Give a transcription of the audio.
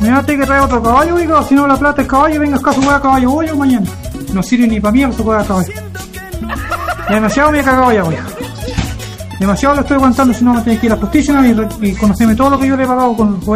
Mañana tengo que traer otro caballo, oiga, si no la plata es caballo, venga acá a jugar a caballo hoy o mañana. No sirve ni para mí a jugar a caballo. Demasiado me he cagado ya, oiga. Demasiado lo estoy aguantando, si no me tenéis que ir a Postísima y conocerme todo lo que yo le he pagado con